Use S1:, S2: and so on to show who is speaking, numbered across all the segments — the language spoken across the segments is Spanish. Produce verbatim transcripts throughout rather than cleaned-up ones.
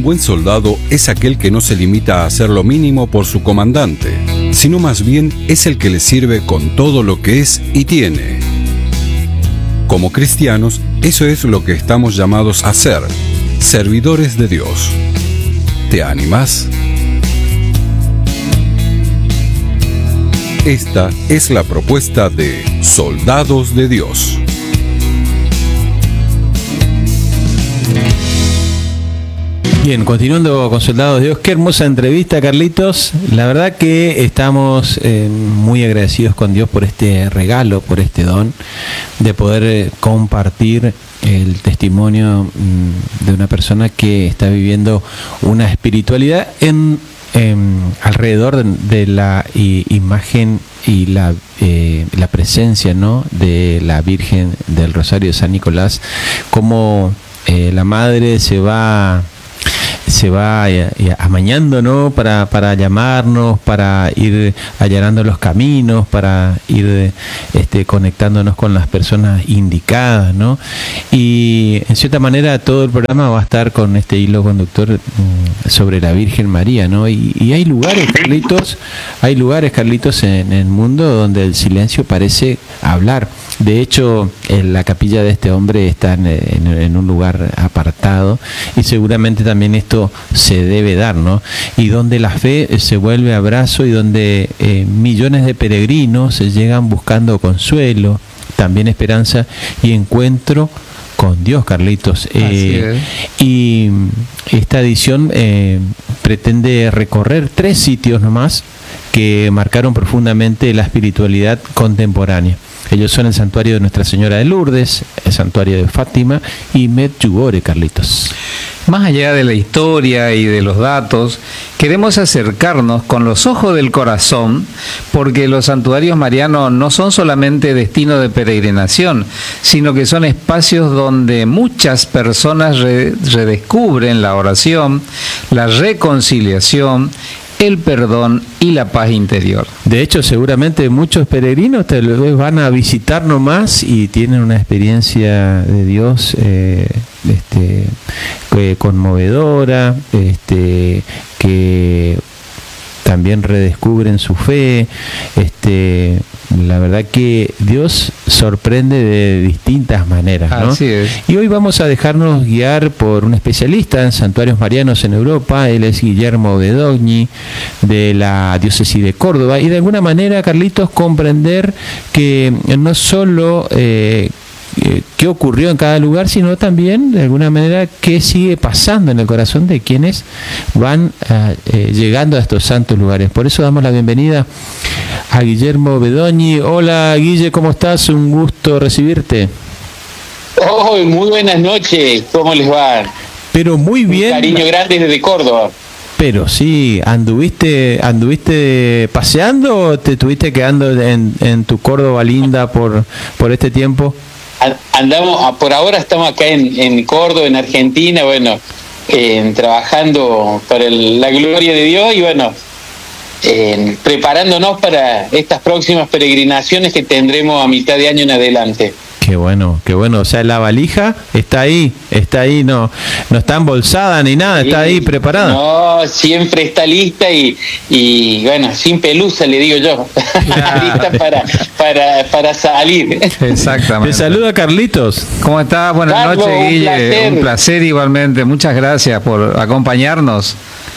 S1: Un buen soldado es aquel que no se limita a hacer lo mínimo por su comandante, sino más bien es el que le sirve con todo lo que es y tiene. Como cristianos, eso es lo que estamos llamados a ser, servidores de Dios. ¿Te animás? Esta es la propuesta de Soldados de Dios.
S2: Bien, continuando con Soldados de Dios, qué hermosa entrevista, Carlitos. La verdad que estamos eh, muy agradecidos con Dios por este regalo, por este don, de poder eh, compartir el testimonio mm, de una persona que está viviendo una espiritualidad en, en alrededor de, de la i, imagen y la, eh, la presencia, ¿no?, de la Virgen del Rosario de San Nicolás, como eh, la madre se va... se va amañando, ¿no?, para, para llamarnos, para ir allanando los caminos, para ir este, conectándonos con las personas indicadas, ¿no? Y en cierta manera todo el programa va a estar con este hilo conductor mmm, sobre la Virgen María, ¿no? Y, y hay lugares, Carlitos, hay lugares, Carlitos, en, en el mundo donde el silencio parece hablar. De hecho, en la capilla de este hombre está en, en, en un lugar apartado, y seguramente también esto se debe dar, ¿no? Y donde la fe se vuelve abrazo, y donde eh, millones de peregrinos se llegan buscando consuelo, también esperanza y encuentro con Dios, Carlitos. Eh, y esta edición eh, pretende recorrer tres sitios nomás que marcaron profundamente la espiritualidad contemporánea. Ellos son el santuario de Nuestra Señora de Lourdes, el santuario de Fátima y Medjugorje, Carlitos.
S3: Más allá de la historia y de los datos, queremos acercarnos con los ojos del corazón, porque los santuarios marianos no son solamente destino de peregrinación, sino que son espacios donde muchas personas re- redescubren la oración, la reconciliación, el perdón y la paz interior.
S2: De hecho, seguramente muchos peregrinos te van a visitar nomás y tienen una experiencia de Dios eh, este, eh, conmovedora, este, que también redescubren su fe. Este, la verdad que Dios sorprende de distintas maneras, ¿no?
S3: Así es.
S2: Y hoy vamos a dejarnos guiar por un especialista en santuarios marianos en Europa. Él es Guillermo Bedogni, de la diócesis de Córdoba, y de alguna manera, Carlitos, comprender que no solo eh, qué ocurrió en cada lugar, sino también de alguna manera qué sigue pasando en el corazón de quienes van uh, eh, llegando a estos santos lugares. Por eso damos la bienvenida a Guillermo Bedogni. Hola, Guille, ¿cómo estás? Un gusto recibirte.
S4: Oh, muy buenas noches, ¿cómo les va?
S2: Pero muy bien.
S4: Un cariño grande desde Córdoba.
S2: Pero sí, ¿anduviste anduviste paseando o te estuviste quedando en, en tu Córdoba linda por, por este tiempo?
S4: Andamos, por ahora estamos acá en, en Córdoba, en Argentina, bueno, eh, trabajando para el, la gloria de Dios y bueno, eh, preparándonos para estas próximas peregrinaciones que tendremos a mitad de año en adelante.
S2: Qué bueno, qué bueno. O sea, la valija está ahí, está ahí, no, no está embolsada ni nada, está ahí preparada.
S4: No, siempre está lista y, y bueno, sin pelusa le digo yo, claro. lista para, para, para salir.
S3: Exactamente.
S2: Te saluda Carlitos.
S3: ¿Cómo estás? Buenas
S4: Carlos,
S3: noches, Guille.
S4: Un placer.
S3: un placer igualmente. Muchas gracias por acompañarnos.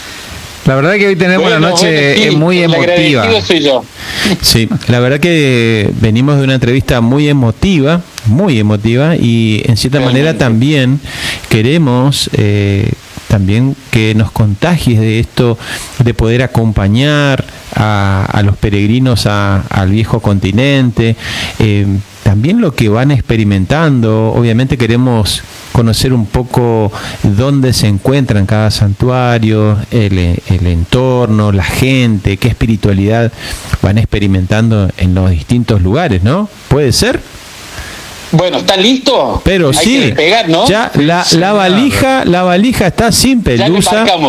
S3: La verdad que hoy tenemos
S4: bueno,
S3: una noche
S4: bueno, sí,
S3: muy emotiva.
S4: El agradecido soy yo.
S2: Sí, la verdad que venimos de una entrevista muy emotiva, muy emotiva, y en cierta Realmente. manera también queremos eh, también que nos contagies de esto, de poder acompañar a, a los peregrinos a, al viejo continente, eh, también lo que van experimentando. Obviamente queremos conocer un poco dónde se encuentra en cada santuario, el, el entorno, la gente, qué espiritualidad van experimentando en los distintos lugares, ¿no? ¿Puede ser?
S4: Bueno, ¿están listos?
S2: Pero
S4: Hay
S2: sí,
S4: que despegar, ¿no?
S2: ya la,
S3: Sí,
S2: la valija, la valija está sin pelusa.
S4: Ya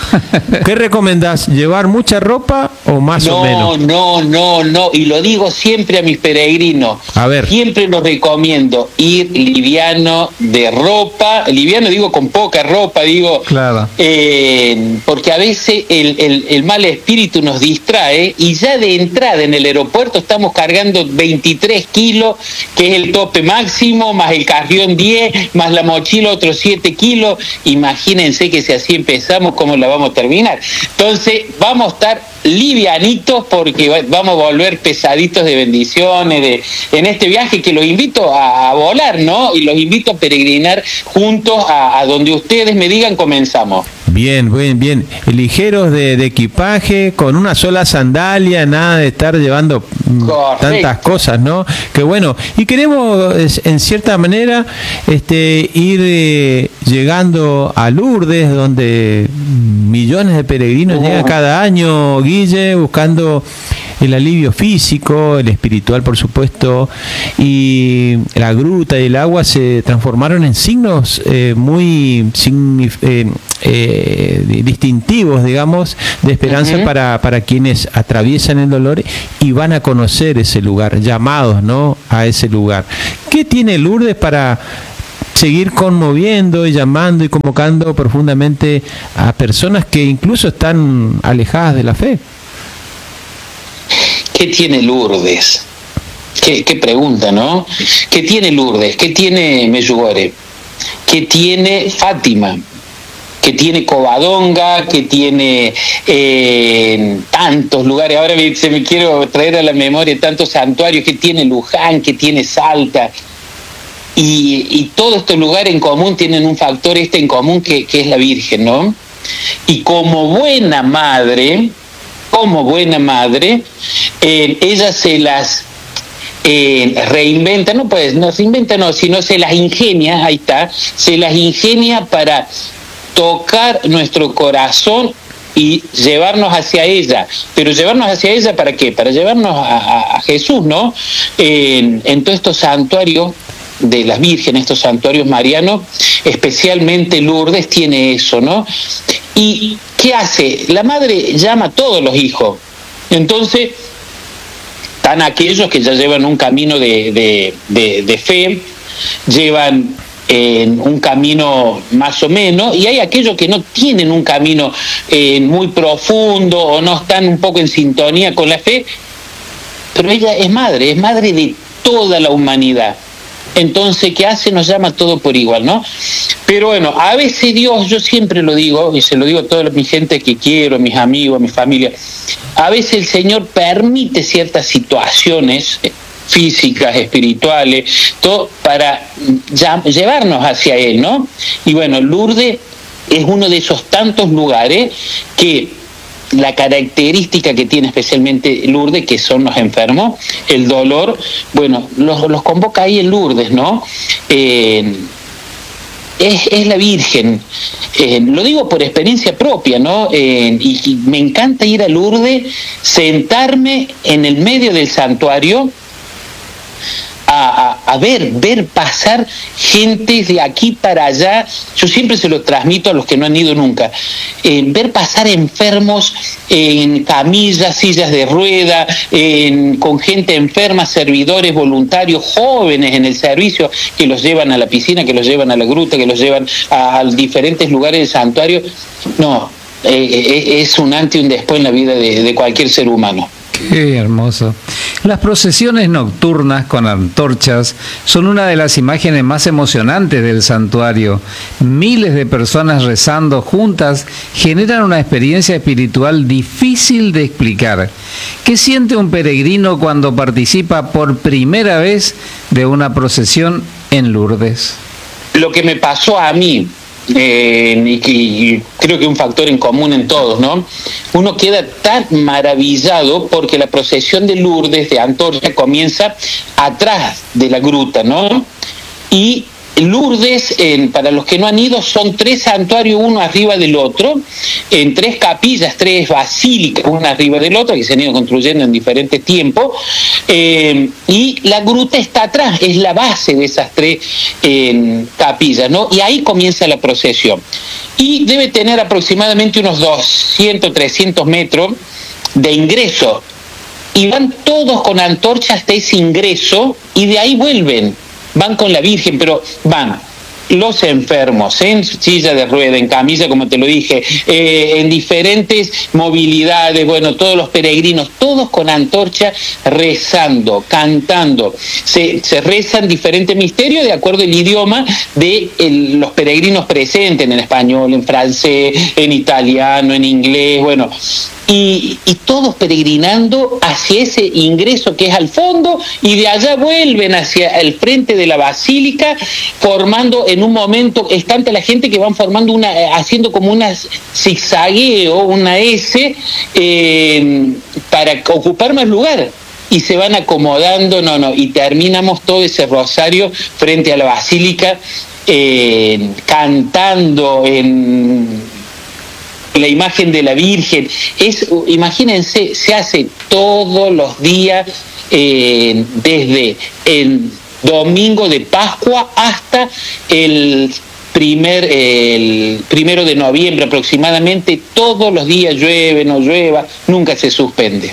S2: ¿Qué recomendás? ¿Llevar mucha ropa o más
S4: no,
S2: o menos?
S4: No, no, no, y lo digo siempre a mis peregrinos.
S2: A ver.
S4: Siempre los recomiendo ir liviano de ropa, liviano digo con poca ropa, digo,
S3: claro.
S4: eh, porque a veces el, el, el mal espíritu nos distrae y ya de entrada en el aeropuerto estamos cargando veintitrés kilos, que es el tope máximo, más el carrión diez, más la mochila otros siete kilos. Imagínense que si así empezamos, ¿cómo la vamos a terminar? Entonces vamos a estar livianitos porque vamos a volver pesaditos de bendiciones de, en este viaje que los invito a, a volar, ¿no? Y los invito a peregrinar juntos a, a donde ustedes me digan, comenzamos.
S2: Bien, bien, bien. Ligeros de, de equipaje, con una sola sandalia, nada de estar llevando Correcto. tantas cosas, ¿no? Que bueno, y queremos en cierta manera este, ir eh, llegando a Lourdes, donde millones de peregrinos uh. llegan cada año, Guille, buscando el alivio físico, el espiritual, por supuesto, y la gruta y el agua se transformaron en signos eh, muy signif- eh, eh, distintivos, digamos, de esperanza uh-huh. para, para quienes atraviesan el dolor y van a conocer ese lugar, llamados, ¿no?, a ese lugar. ¿Qué tiene Lourdes para seguir conmoviendo y llamando y convocando profundamente a personas que incluso están alejadas de la fe?
S4: ¿Qué tiene Lourdes? ¿Qué, qué pregunta, ¿no? ¿Qué tiene Lourdes? ¿Qué tiene Medjugorje? ¿Qué tiene Fátima? ¿Qué tiene Covadonga? ¿Qué tiene eh, tantos lugares? Ahora me, se me quiero traer a la memoria tantos santuarios. ¿Qué tiene Luján? ¿Qué tiene Salta? Y, y todos estos lugares en común tienen un factor este en común que, que es la Virgen, ¿no? Y como buena madre... como buena madre, eh, ella se las eh, reinventa, no pues, no se inventa, no, sino se las ingenia, ahí está, se las ingenia para tocar nuestro corazón y llevarnos hacia ella. Pero llevarnos hacia ella, ¿para qué? Para llevarnos a, a, a Jesús, ¿no? Eh, en todos estos santuarios de las vírgenes, estos santuarios marianos, especialmente Lourdes tiene eso, ¿no? Y ¿qué hace? La madre llama a todos los hijos. Entonces, están aquellos que ya llevan un camino de, de, de, de fe, llevan eh, un camino más o menos, y hay aquellos que no tienen un camino eh, muy profundo o no están un poco en sintonía con la fe, pero ella es madre, es madre de toda la humanidad. Entonces, ¿qué hace? Nos llama todo por igual, ¿no? Pero bueno, a veces Dios, yo siempre lo digo, y se lo digo a toda mi gente que quiero, a mis amigos, a mi familia, a veces el Señor permite ciertas situaciones físicas, espirituales, todo para ya, llevarnos hacia Él, ¿no? Y bueno, Lourdes es uno de esos tantos lugares que la característica que tiene especialmente Lourdes, que son los enfermos, el dolor, bueno, los, los convoca ahí en Lourdes, ¿no? Eh, es, es la Virgen, eh, lo digo por experiencia propia, ¿no? Eh, y, y me encanta ir a Lourdes, sentarme en el medio del santuario, A, a, a ver, ver pasar gente de aquí para allá. Yo siempre se lo transmito a los que no han ido nunca, eh, ver pasar enfermos en camillas, sillas de rueda, en, con gente enferma, servidores voluntarios, jóvenes en el servicio, que los llevan a la piscina, que los llevan a la gruta, que los llevan a, a diferentes lugares del santuario. No, eh, eh, es un antes y un después en la vida de, de cualquier ser humano.
S3: Qué hermoso. Las procesiones nocturnas con antorchas son una de las imágenes más emocionantes del santuario. Miles de personas rezando juntas generan una experiencia espiritual difícil de explicar. ¿Qué siente un peregrino cuando participa por primera vez de una procesión en Lourdes?
S4: Lo que me pasó a mí, Eh, y, y creo que un factor en común en todos, ¿no? Uno queda tan maravillado porque la procesión de Lourdes de antorcha comienza atrás de la gruta, ¿no? Y Lourdes, en, para los que no han ido, son tres santuarios uno arriba del otro, en tres capillas, tres basílicas una arriba del otro, que se han ido construyendo en diferentes tiempos, eh, y la gruta está atrás, es la base de esas tres eh, capillas, ¿no? Y ahí comienza la procesión. Y debe tener aproximadamente unos doscientos, trescientos metros de ingreso, y van todos con antorcha hasta ese ingreso, y de ahí vuelven. Van con la Virgen, pero van los enfermos en silla de rueda, en camilla, como te lo dije, eh, en diferentes movilidades, bueno, todos los peregrinos, todos con antorcha, rezando, cantando. Se, se rezan diferentes misterios de acuerdo al idioma de el, los peregrinos presentes, en español, en francés, en italiano, en inglés, bueno. Y, y todos peregrinando hacia ese ingreso que es al fondo, y de allá vuelven hacia el frente de la basílica, formando en un momento, es tanta la gente que van formando una, haciendo como una zigzagueo, una S, eh, para ocupar más lugar. Y se van acomodando, no, no, y terminamos todo ese rosario frente a la basílica, eh, cantando en la imagen de la Virgen. Es, imagínense, se hace todos los días, eh, desde el domingo de Pascua hasta el primer el primero de noviembre aproximadamente. Todos los días, llueve, no llueva, nunca se suspende.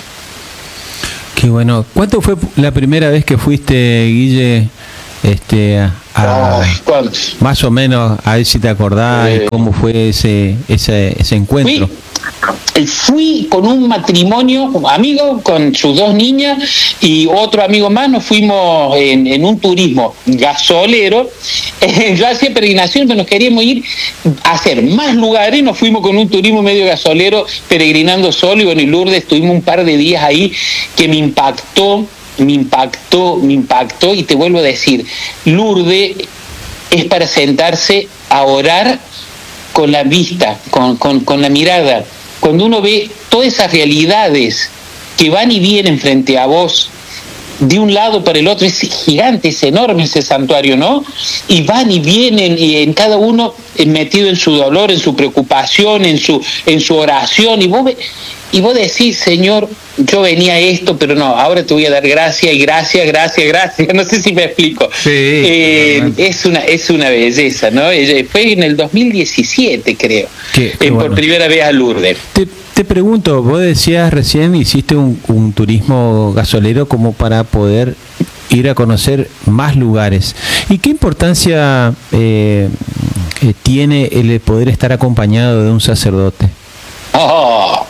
S2: Qué bueno. ¿Cuánto fue la primera vez que fuiste, Guille, este, a, a, Ay, más o menos, a ver si te acordás, eh, cómo fue ese ese, ese encuentro?
S4: Fui, fui con un matrimonio amigo, con sus dos niñas y otro amigo más. Nos fuimos en, en un turismo gasolero. Eh, yo hacía peregrinación, pero nos queríamos ir a hacer más lugares. Nos fuimos con un turismo medio gasolero, peregrinando solo, y bueno, en Lourdes estuvimos un par de días ahí que me impactó. me impactó, me impactó, y te vuelvo a decir, Lourdes es para sentarse a orar con la vista, con, con, con la mirada. Cuando uno ve todas esas realidades que van y vienen frente a vos, de un lado para el otro, es gigante, es enorme ese santuario, ¿no? Y van y vienen, y en cada uno metido en su dolor, en su preocupación, en su, en su oración, y vos ve, y vos decís, Señor, yo venía a esto, pero no, ahora te voy a dar gracias y gracias, gracias, gracias. No sé si me explico.
S2: Sí,
S4: eh, es una es una belleza, ¿no? Fue en el dos mil diecisiete, creo,
S2: qué, qué
S4: eh,
S2: bueno.
S4: Por primera vez a Lourdes.
S2: Te, te pregunto, vos decías recién, hiciste un, un turismo gasolero como para poder ir a conocer más lugares. ¿Y qué importancia eh, tiene el poder estar acompañado de un sacerdote?
S4: Oh,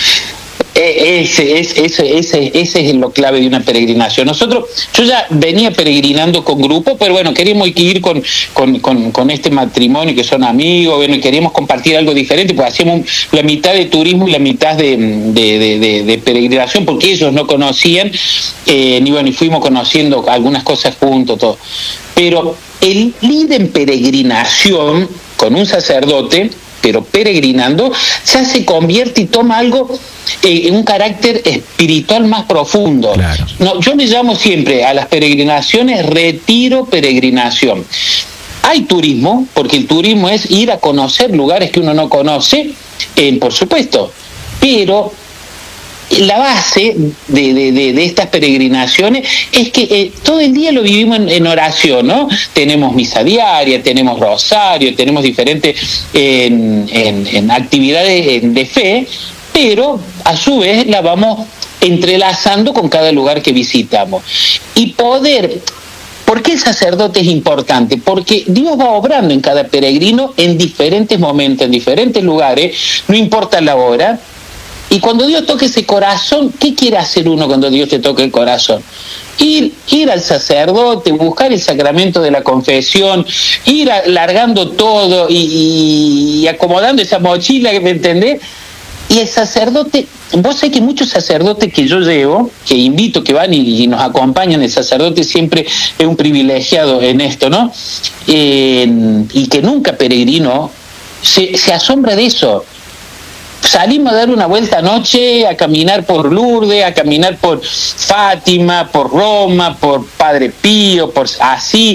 S4: ese, ese, ese, ese, ese es lo clave de una peregrinación. Nosotros, yo ya venía peregrinando con grupos, pero bueno, queríamos ir con, con, con, con este matrimonio que son amigos, bueno, y queríamos compartir algo diferente, pues hacíamos la mitad de turismo y la mitad de, de, de, de, de peregrinación, porque ellos no conocían, eh, y bueno, y fuimos conociendo algunas cosas juntos, todo. Pero el ir en peregrinación con un sacerdote, pero peregrinando, ya se convierte y toma algo eh, en un carácter espiritual más profundo.
S2: Claro.
S4: No, yo le llamo siempre a las peregrinaciones retiro peregrinación. Hay turismo, porque el turismo es ir a conocer lugares que uno no conoce, eh, por supuesto, pero la base de, de, de, de estas peregrinaciones es que eh, todo el día lo vivimos en, en oración, ¿no? Tenemos misa diaria, tenemos rosario, tenemos diferentes en, en, en actividades de fe, pero a su vez la vamos entrelazando con cada lugar que visitamos. Y poder... ¿Por qué el sacerdote es importante? Porque Dios va obrando en cada peregrino en diferentes momentos, en diferentes lugares, no importa la hora. Y cuando Dios toque ese corazón, ¿qué quiere hacer uno cuando Dios te toque el corazón? Ir, ir al sacerdote, buscar el sacramento de la confesión, ir a, largando todo y, y acomodando esa mochila, ¿me entendés? Y el sacerdote, vos sabés que muchos sacerdotes que yo llevo, que invito, que van y, y nos acompañan, el sacerdote siempre es un privilegiado en esto, ¿no? Eh, y que nunca peregrinó, se, se asombra de eso. Salimos a dar una vuelta anoche, a caminar por Lourdes, a caminar por Fátima, por Roma, por Padre Pío, por así,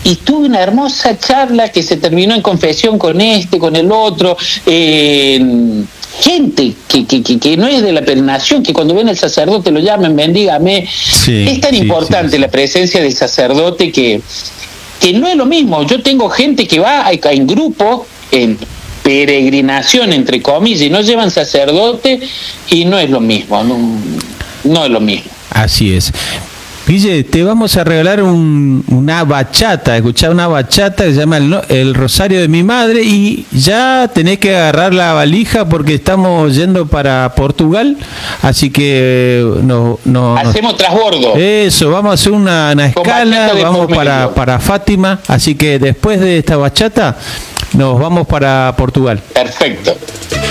S4: y tuve una hermosa charla que se terminó en confesión con este, con el otro, eh, gente que, que, que, que no es de la peregrinación, que cuando ven al sacerdote lo llaman, bendígame. Sí, es tan sí, importante sí, sí. la presencia del sacerdote que, que no es lo mismo. Yo tengo gente que va en grupo, en peregrinación, entre comillas, y no llevan sacerdote, y no es lo mismo, no, no es lo mismo.
S2: Así es. Guille, te vamos a regalar un, una bachata, escuchar una bachata que se llama el, el Rosario de mi Madre, y ya tenés que agarrar la valija porque estamos yendo para Portugal, así que no, no
S4: hacemos
S2: no,
S4: transbordo.
S2: Eso, vamos a hacer una, una escala, vamos para, para Fátima, así que después de esta bachata nos vamos para Portugal.
S4: Perfecto.